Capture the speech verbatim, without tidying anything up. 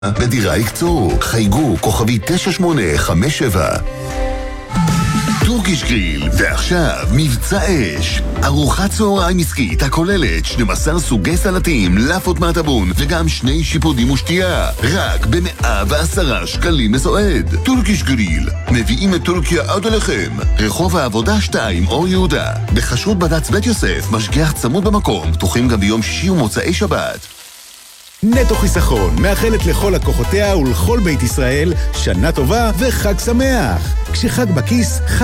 בדירה יקצור, חייגו כוכבי תשע שמונה חמש שבע. טורקיש גריל, ועכשיו מבצע אש. ארוחת צהריים עסקית הכוללת שנים עשר סוגי סלטים, לאפות מהטבון וגם שני שיפודים ושתייה, רק ב-מאה ועשרה שקלים מסועד. טורקיש גריל, מביאים את טורקיה עד אליכם. רחוב העבודה שתיים, אור יהודה, בחשרות בד"ץ בית יוסף, משגיח צמוד במקום, פתוחים גם ביום שישי ומוצאי שבת. נטו חיסכון מאחלת לכל לקוחותיה ולכל בית ישראל שנה טובה וחג שמח. כשחג בכיס,